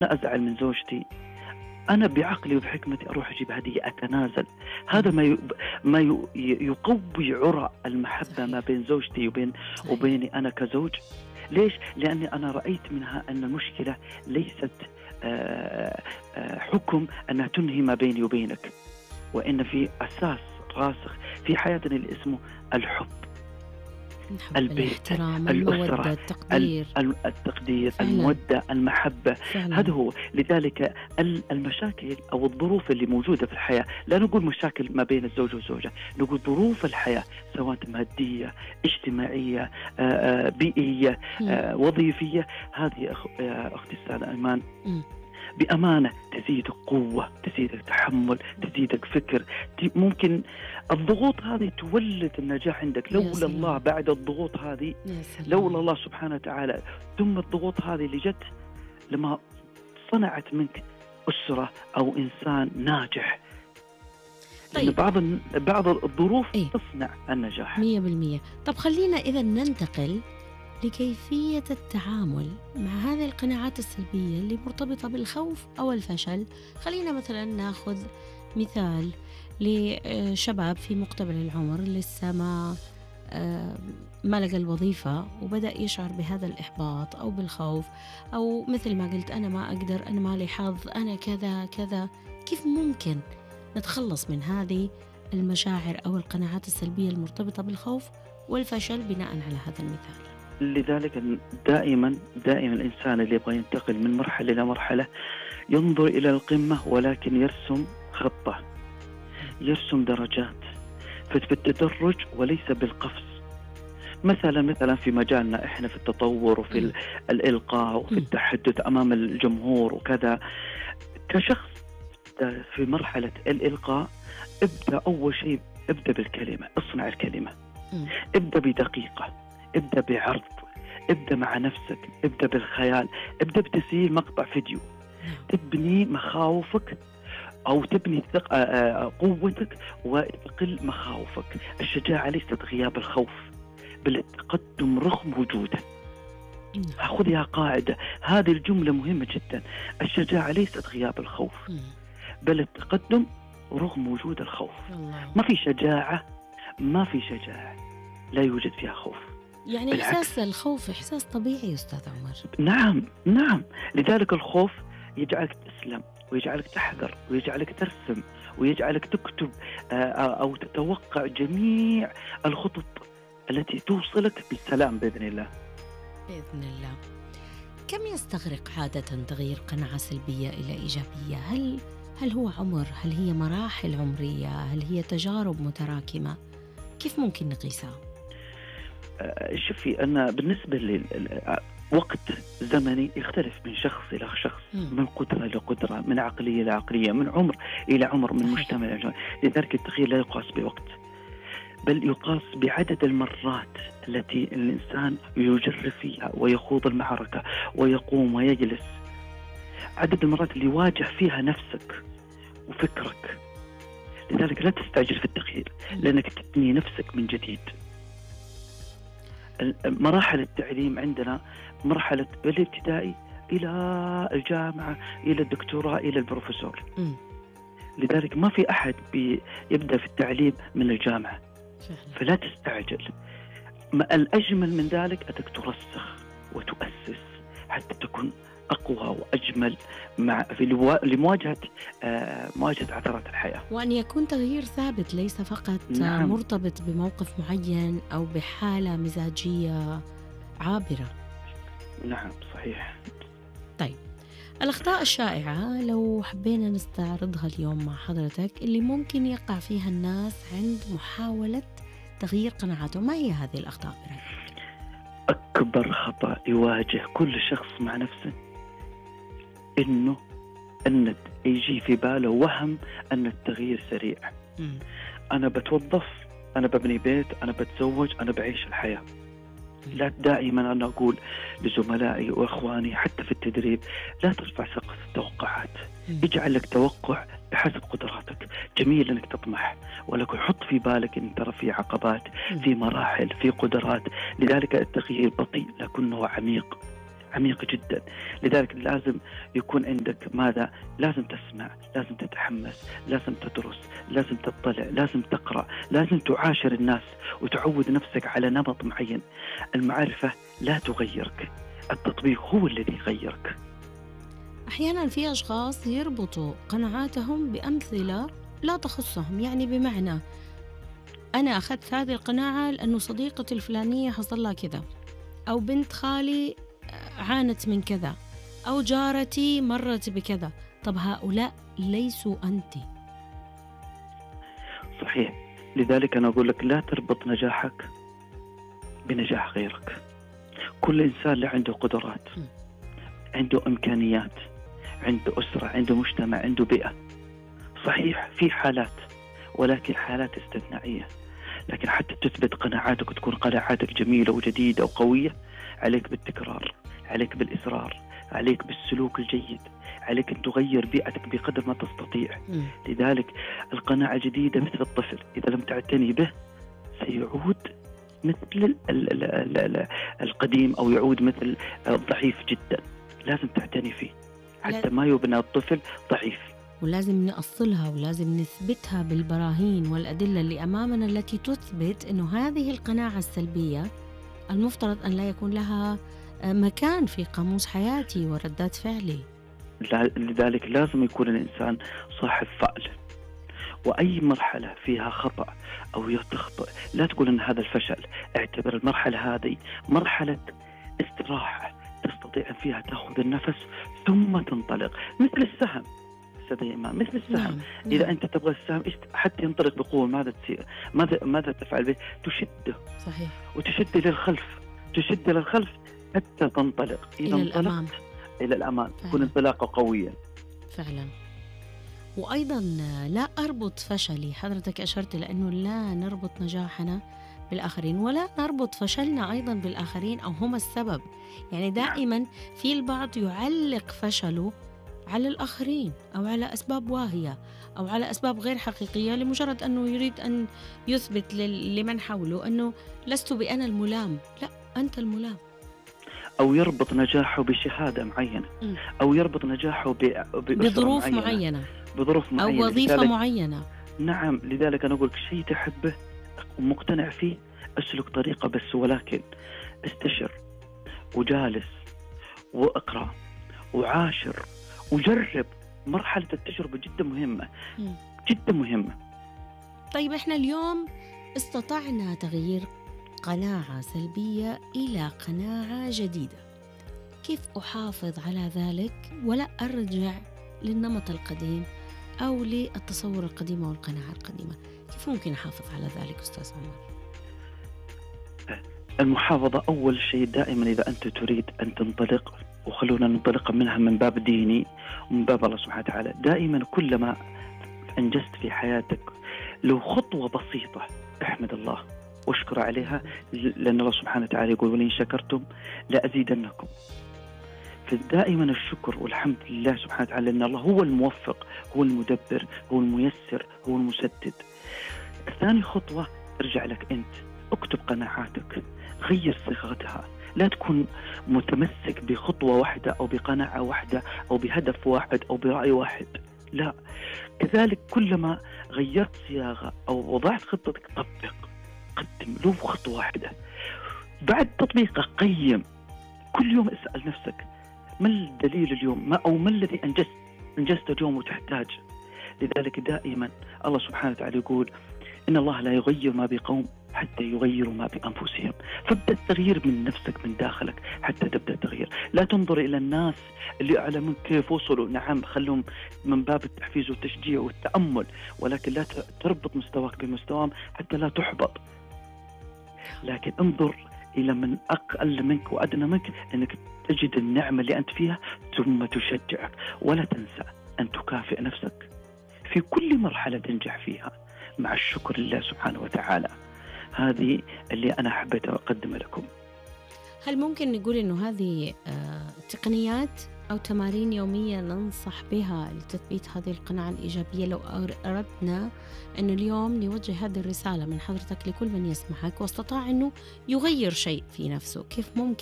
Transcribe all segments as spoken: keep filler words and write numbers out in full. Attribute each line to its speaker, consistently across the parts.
Speaker 1: أنا أزعل من زوجتي، أنا بعقلي وبحكمتي أروح أجيب هدية، أتنازل. هذا ما ي... ما ي... يقوي عرى المحبة ما
Speaker 2: صحيح.
Speaker 1: بين زوجتي وبين
Speaker 2: صحيح.
Speaker 1: وبيني أنا كزوج. ليش؟ لأني أنا رأيت منها أن المشكلة ليست آه، آه، حكم أنها تنهي ما بيني وبينك، وإن في أساس راسخ في حياتنا اللي اسمه الحب،
Speaker 2: الحب،
Speaker 1: البيت،
Speaker 2: الاحترام، المودة،
Speaker 1: الأسرة، ال-
Speaker 2: التقدير.
Speaker 1: ال- التقدير،
Speaker 2: فعلا.
Speaker 1: المودة، المحبة.
Speaker 2: فعلا.
Speaker 1: هذا هو. لذلك ال- المشاكل أو الظروف اللي موجودة في الحياة، لا نقول مشاكل ما بين الزوج والزوجة، نقول ظروف الحياة سواء مادية، اجتماعية، آه، آه، بيئية،
Speaker 2: مم.
Speaker 1: آه، وظيفية. هذه أخ- يا أختي السادة إيمان
Speaker 2: مم.
Speaker 1: بأمانة تزيدك قوة، تزيدك تحمل، تزيدك فكر. ت- ممكن الضغوط هذه تولد النجاح عندك.
Speaker 2: يا
Speaker 1: لولا
Speaker 2: سلام.
Speaker 1: الله بعد الضغوط هذه،
Speaker 2: يا سلام.
Speaker 1: لولا الله سبحانه وتعالى ثم الضغوط هذه اللي جت لما صنعت منك أسرة أو إنسان ناجح. لأن
Speaker 2: طيب.
Speaker 1: بعض بعض الظروف
Speaker 2: إيه؟
Speaker 1: تصنع النجاح.
Speaker 2: مية بالمية. طب خلينا إذا ننتقل لكيفية التعامل مع هذه القناعات السلبية اللي مرتبطة بالخوف أو الفشل. خلينا مثلا ناخذ مثال لشباب في مقتبل العمر لسه ما آه، ما لقى الوظيفة، وبدأ يشعر بهذا الإحباط أو بالخوف، أو مثل ما قلت أنا ما أقدر، أنا ما لي حظ، أنا كذا كذا. كيف ممكن نتخلص من هذه المشاعر أو القناعات السلبية المرتبطة بالخوف والفشل بناء على هذا المثال؟
Speaker 1: لذلك دائما دائما الإنسان اللي يبغى ينتقل من مرحلة إلى مرحلة ينظر إلى القمة، ولكن يرسم خطة، يرسم درجات في التدرج وليس بالقفز. مثلا مثلا في مجالنا احنا في التطور وفي ال- الإلقاء وفي التحدث أمام الجمهور وكذا. كشخص في مرحلة الإلقاء، ابدأ أول شيء، ابدأ بالكلمة، اصنع الكلمة،
Speaker 2: مم.
Speaker 1: ابدأ بدقيقة، ابدأ بعرض، ابدأ مع نفسك، ابدأ بالخيال، ابدأ بتسجيل مقطع فيديو. تبني مخاوفك أو تبني ثق- آه، آه، قوتك وتقل مخاوفك. الشجاعة ليست غياب الخوف، بل التقدم رغم وجوده.
Speaker 2: نعم.
Speaker 1: خذها قاعدة، هذه الجملة مهمة جدا. الشجاعة ليست غياب الخوف،
Speaker 2: مم.
Speaker 1: بل التقدم رغم وجود الخوف.
Speaker 2: الله.
Speaker 1: ما في شجاعة ما في شجاعة لا يوجد فيها خوف.
Speaker 2: يعني
Speaker 1: بالعكس.
Speaker 2: إحساس الخوف إحساس طبيعي أستاذ عمر.
Speaker 1: نعم نعم. لذلك الخوف يجعلك تسلم، ويجعلك تحذر، ويجعلك ترسم، ويجعلك تكتب آه، أو تتوقع جميع الخطط التي توصلك بالسلام بإذن الله.
Speaker 2: بإذن الله. كم يستغرق عادة تغيير قناعة سلبية إلى إيجابية؟ هل هل هو عمر؟ هل هي مراحل عمرية؟ هل هي تجارب متراكمة؟ كيف ممكن نقيسها؟
Speaker 1: آه، شوفي، أنا بالنسبة لوقت زمني يختلف من شخص إلى شخص،
Speaker 2: مم.
Speaker 1: من قدرة إلى قدرة، من عقلية إلى عقلية، من عمر إلى عمر، من
Speaker 2: صحيح.
Speaker 1: مجتمع إلى مجتمع. لذلك التغيير لا يقاس بوقت، بل يقاس بعدد المرات التي الإنسان يجرب فيها ويخوض المعركة ويقوم ويجلس، عدد المرات اللي يواجه فيها نفسك وفكرك. لذلك لا تستعجل في التغيير، لأنك تبني نفسك من جديد. مراحل التعليم عندنا مرحلة الابتدائي إلى الجامعة إلى الدكتوراه إلى البروفيسور.
Speaker 2: مم.
Speaker 1: لذلك ما في أحد بيبدأ في التعليم من الجامعة،
Speaker 2: فعلا.
Speaker 1: فلا تستعجل. ما الأجمل من ذلك أنك ترسخ وتؤسس حتى تكون أقوى وأجمل مع في الوا- لمواجهة آه، مواجهة عثرات الحياة.
Speaker 2: وأن يكون تغيير ثابت، ليس فقط
Speaker 1: نعم.
Speaker 2: مرتبط بموقف معين أو بحالة مزاجية عابرة.
Speaker 1: نعم صحيح.
Speaker 2: طيب، الأخطاء الشائعة لو حبينا نستعرضها اليوم مع حضرتك اللي ممكن يقع فيها الناس عند محاولة تغيير قناعاتهم، ما هي هذه الأخطاء برأيك؟
Speaker 1: أكبر خطأ يواجه كل شخص مع نفسه إنه أن يجي في باله وهم أن التغيير سريع.
Speaker 2: مم.
Speaker 1: أنا بتوظف، أنا ببني بيت، أنا بتزوج، أنا بعيش الحياة. لا، دائما أنا أقول لزملائي وإخواني حتى في التدريب، لا ترفع سقف التوقعات.
Speaker 2: مم.
Speaker 1: اجعل لك توقع بحسب قدراتك. جميل أنك تطمح، ولكن حط في بالك أن ترى في عقبات،
Speaker 2: مم.
Speaker 1: في مراحل، في قدرات. لذلك التغيير بطيء لكنه عميق. عميق جدا. لذلك لازم يكون عندك ماذا؟ لازم تسمع، لازم تتحمس، لازم تدرس، لازم تطلع، لازم تقرأ، لازم تعاشر الناس وتعود نفسك على نمط معين. المعرفة لا تغيرك، التطبيق هو الذي يغيرك.
Speaker 2: أحيانا في أشخاص يربطوا قناعاتهم بأمثلة لا تخصهم، يعني بمعنى أنا أخذت هذه القناعة لأنه صديقتي الفلانية حصل لها كذا، أو بنت خالي عانت من كذا، أو جارتي مرت بكذا. طب هؤلاء ليسوا أنت.
Speaker 1: صحيح. لذلك أنا أقول لك لا تربط نجاحك بنجاح غيرك. كل إنسان له عنده قدرات، عنده إمكانيات، عنده أسرة، عنده مجتمع، عنده بيئة. صحيح في حالات، ولكن حالات استثنائية. لكن حتى تثبت قناعاتك وتكون قناعاتك جميلة وجديدة وقوية، عليك بالتكرار، عليك بالإصرار، عليك بالسلوك الجيد، عليك أن تغير بيئتك بقدر ما تستطيع.
Speaker 2: م.
Speaker 1: لذلك القناعة الجديدة مثل الطفل، إذا لم تعتني به سيعود مثل ال ال ال ال القديم، أو يعود مثل ضعيف جدا. لازم تعتني فيه حتى ما يبنى الطفل ضعيف.
Speaker 2: ولازم نأصلها ولازم نثبتها بالبراهين والأدلة اللي أمامنا التي تثبت أنه هذه القناعة السلبية المفترض أن لا يكون لها مكان في قاموس حياتي وردات فعلي.
Speaker 1: لذلك لازم يكون الإنسان صاحب فعل، وأي مرحلة فيها خطأ أو تخطئ لا تقول أن هذا الفشل. اعتبر المرحلة هذه مرحلة استراحة تستطيع فيها تأخذ النفس ثم تنطلق، مثل السهم دائما، مثل السهم.
Speaker 2: نعم.
Speaker 1: إذا
Speaker 2: نعم.
Speaker 1: أنت تبغى السهم حتى ينطلق بقوة، ماذا تصير؟ ماذا ماذا تفعل به؟ تشده.
Speaker 2: صحيح.
Speaker 1: وتشد للخلف، تشد للخلف حتى تنطلق. إذا
Speaker 2: إلى الأمام،
Speaker 1: إلى الأمام تكون انطلاقة قوية
Speaker 2: فعلا. وأيضا لا أربط فشلي، حضرتك أشرت لأنه لا نربط نجاحنا بالآخرين، ولا نربط فشلنا أيضا بالآخرين أو هم السبب. يعني دائما في البعض يعلق فشله على الآخرين أو على أسباب واهية أو على أسباب غير حقيقية، لمجرد أنه يريد أن يثبت لمن حوله أنه لست بأنا الملام. لا، أنت الملام.
Speaker 1: أو يربط نجاحه بشهادة معينة، أو يربط نجاحه
Speaker 2: بظروف معينة. معينة
Speaker 1: بظروف معينة
Speaker 2: أو وظيفة معينة.
Speaker 1: نعم. لذلك أنا أقول شيء تحبه ومقتنع فيه أسلك طريقة بس، ولكن استشر وجالس وأقرأ وعاشر وجرب. مرحلة التجربة جدا مهمة، م. جدا مهمة.
Speaker 2: طيب إحنا اليوم استطعنا تغيير قناعة سلبية إلى قناعة جديدة، كيف أحافظ على ذلك ولا أرجع للنمط القديم أو للتصور القديم أو القناعة القديمة؟ كيف ممكن أحافظ على ذلك أستاذ عمر؟
Speaker 1: المحافظة أول شيء دائما إذا أنت تريد أن تنطلق، وخلونا ننطلق منها من باب ديني ومن باب الله سبحانه وتعالى، دائما كلما أنجزت في حياتك لو خطوة بسيطة احمد الله واشكر عليها، لأن الله سبحانه وتعالى يقول ولئن شكرتم لأزيدنكم. فدائما الشكر والحمد لله سبحانه وتعالى، لأن الله هو الموفق، هو المدبر، هو الميسر، هو المسدد. ثاني خطوة ارجع لك أنت، اكتب قناعاتك، غير صيغتها، لا تكون متمسك بخطوة واحدة أو بقناعة واحدة أو بهدف واحد أو برأي واحد، لا. كذلك كلما غيرت صياغة أو وضعت خطتك طبق، قدم لو خطوة واحدة. بعد تطبيقه قيم، كل يوم اسأل نفسك ما الدليل اليوم، ما أو ما الذي أنجزت أنجزت اليوم وتحتاج. لذلك دائما الله سبحانه وتعالى يقول إن الله لا يغير ما بقوم حتى يغيروا ما بأنفسهم. فابدأ التغيير من نفسك من داخلك حتى تبدأ التغيير. لا تنظر إلى الناس اللي أعلى منك كيف وصلوا، نعم خلهم من باب التحفيز والتشجيع والتأمل، ولكن لا تربط مستواك بمستواهم حتى لا تحبط. لكن انظر إلى من أقل منك وأدنى منك، أنك تجد النعمة اللي أنت فيها ثم تشجعك. ولا تنسى أن تكافئ نفسك في كل مرحلة تنجح فيها مع الشكر لله سبحانه وتعالى. هذه اللي أنا حبيت أقدم لكم.
Speaker 2: هل ممكن نقول إنه هذه تقنيات أو تمارين يومية ننصح بها لتثبيت هذه القناعة الإيجابية، لو أردنا أن اليوم نوجه هذه الرسالة من حضرتك لكل من يسمعك واستطاع أنه يغير شيء في نفسه، كيف ممكن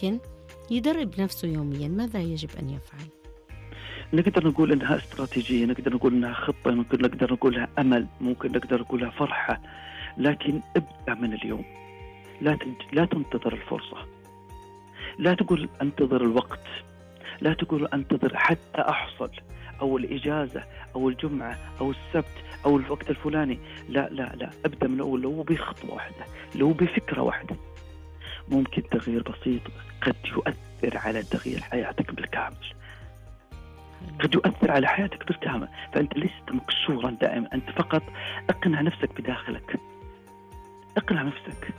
Speaker 2: يدرب نفسه يوميا، ماذا يجب أن يفعل؟
Speaker 1: نقدر نقول إنها استراتيجية، نقدر نقول إنها خطة، ممكن نقدر نقولها أمل، ممكن نقدر نقولها فرحة، لكن ابدأ من اليوم. لا تنج... لا تنتظر الفرصة، لا تقول انتظر الوقت، لا تقول انتظر حتى أحصل، أو الإجازة أو الجمعة أو السبت أو الوقت الفلاني. لا لا لا، ابدأ من الأول، لو بخطوة واحدة، لو بفكرة واحدة. ممكن تغيير بسيط قد يؤثر على تغيير حياتك بالكامل، قد يؤثر على حياتك بالكامل. فأنت لست مكسورا دائما، أنت فقط اقنع نفسك بداخلك، اقنع نفسك.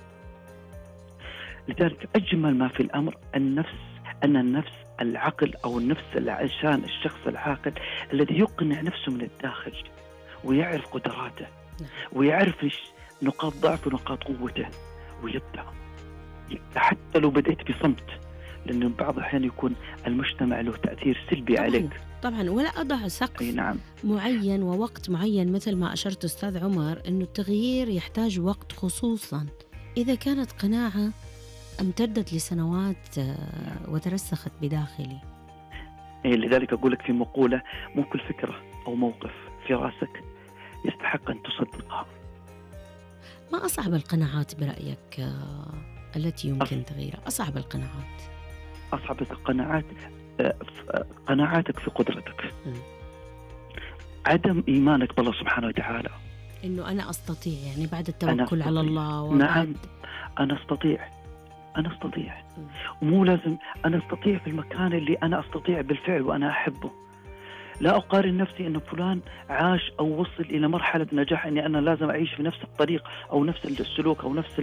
Speaker 1: لذلك أجمل ما في الأمر النفس، أن النفس العقل أو النفس العشان الشخص العاقل الذي يقنع نفسه من الداخل ويعرف قدراته ويعرف إيش نقاط ضعف ونقاط قوته، ويبدأ حتى لو بدأت بصمت، لأنه بعض الأحيان يكون المجتمع له تأثير سلبي
Speaker 2: طبعاً
Speaker 1: عليك.
Speaker 2: طبعا، ولا أضع سقف
Speaker 1: نعم.
Speaker 2: معين ووقت معين مثل ما أشرت أستاذ عمر، أنه التغيير يحتاج وقت، خصوصا إذا كانت قناعة امتدت لسنوات وترسخت بداخلي.
Speaker 1: إيه، لذلك أقول لك في مقولة: مو كل فكرة أو موقف في رأسك يستحق أن تصدقها.
Speaker 2: ما أصعب القناعات برأيك التي يمكن تغييرها؟ أصعب القناعات
Speaker 1: أصعب القناعات قناعاتك في قدرتك، م. عدم إيمانك بالله سبحانه وتعالى،
Speaker 2: إنه أنا أستطيع، يعني بعد التوكل على الله
Speaker 1: وبعد... نعم أنا أستطيع، أنا أستطيع، م. ومو لازم أنا أستطيع في المكان اللي أنا أستطيع بالفعل وأنا أحبه. لا أقارن نفسي أن فلان عاش أو وصل إلى مرحلة نجاح أني أنا لازم أعيش في نفس الطريق أو نفس السلوك أو نفس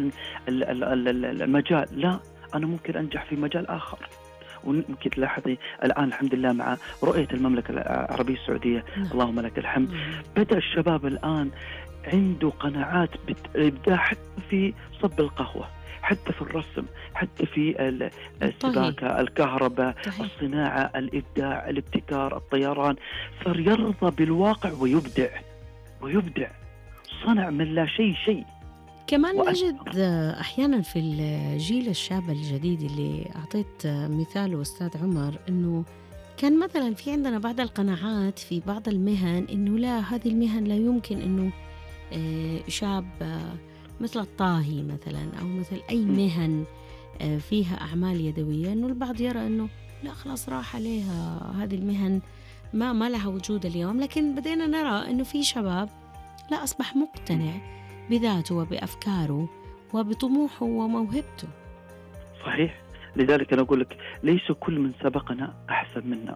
Speaker 1: المجال. لا، أنا ممكن أنجح في مجال آخر. وممكن تلاحظي الآن الحمد لله مع رؤية المملكة العربية السعودية، نعم. اللهم لك الحمد، نعم. بدأ الشباب الآن عنده قناعات بالإبداع، حتى في صب القهوة، حتى في الرسم، حتى في السباكة، الكهرباء، الصناعة، الإبداع، الابتكار، الطيران. صار يرضى بالواقع ويبدع ويبدع صنع من لا شيء شيء.
Speaker 2: كمان نجد أحيانا في الجيل الشاب الجديد اللي أعطيت مثاله أستاذ عمر، أنه كان مثلا في عندنا بعض القناعات في بعض المهن، أنه لا، هذه المهن لا يمكن أنه شاب مثل الطاهي مثلا أو مثل أي مهن فيها أعمال يدوية، أنه البعض يرى أنه لا، خلاص راح عليها هذه المهن، ما ما لها وجود اليوم. لكن بدينا نرى أنه في شباب لا، أصبح مقتنع بذاته وبأفكاره وبطموحه وموهبته.
Speaker 1: صحيح. لذلك أنا أقول لك ليس كل من سبقنا أحسن منا،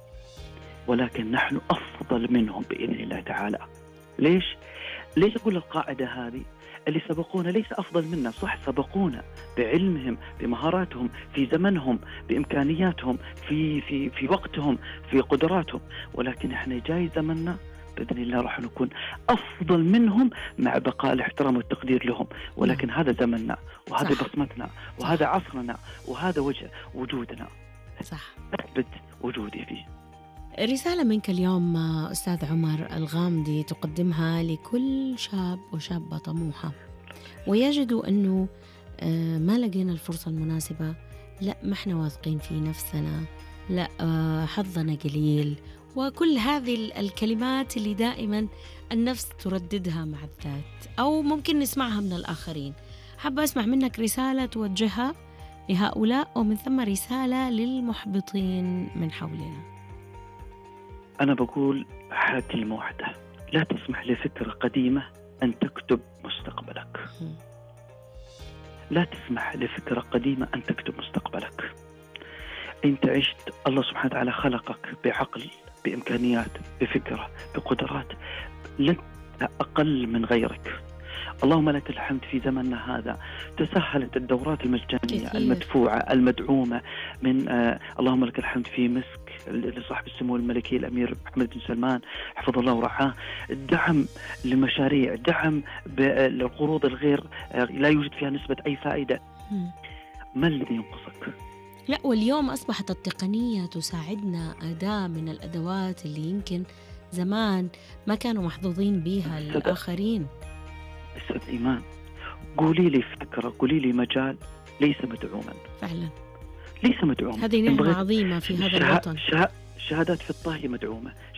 Speaker 1: ولكن نحن أفضل منهم بإذن الله تعالى. ليش؟ ليش أقول القاعدة هذه؟ اللي سبقونا ليس أفضل منا، صح، سبقونا بعلمهم، بمهاراتهم، في زمنهم، بإمكانياتهم، في في في وقتهم، في قدراتهم، ولكن إحنا جاي زمننا بإذن الله راح نكون أفضل منهم مع بقاء الاحترام والتقدير لهم. ولكن نعم. هذا زمننا، وهذا صح. بصمتنا، وهذا صح. عصرنا، وهذا وجه وجودنا،
Speaker 2: صح،
Speaker 1: أثبت وجودي فيه.
Speaker 2: رسالة منك اليوم أستاذ عمر الغامدي تقدمها لكل شاب وشابة طموحة ويجدوا أنه ما لقينا الفرصة المناسبة، لا، ما احنا واثقين في نفسنا، لا، حظنا قليل، وكل هذه الكلمات اللي دائما النفس ترددها مع الذات أو ممكن نسمعها من الآخرين. حابة أسمع منك رسالة توجهها لهؤلاء، ومن ثم رسالة للمحبطين من حولنا.
Speaker 1: أنا بقول كلمة واحدة: لا تسمح لفكرة قديمة أن تكتب مستقبلك. لا تسمح لفكرة قديمة أن تكتب مستقبلك. أنت عشت، الله سبحانه وتعالى خلقك بعقل، بإمكانيات، بفكرة، بقدرات، لن أقل من غيرك. اللهم لك الحمد في زمننا هذا تسهلت الدورات المجانية كثير. المدفوعة المدعومة من آه اللهم لك الحمد في مسك لصاحب السمو الملكي الأمير محمد بن سلمان حفظه الله ورعاه، دعم لمشاريع، دعم بالقروض الغير آه لا يوجد فيها نسبة أي فائدة. ما الذي ينقصك؟
Speaker 2: لا، واليوم أصبحت التقنية تساعدنا أداة من الأدوات اللي يمكن زمان ما كانوا محظوظين بها الآخرين.
Speaker 1: أستاذ إيمان، قولي لي فكرة، قولي لي مجال ليس مدعوما
Speaker 2: فعلا،
Speaker 1: ليس مدعوم.
Speaker 2: هذه نعمة عظيمة في هذا الوطن.
Speaker 1: شهادات في الطهي مدعومة،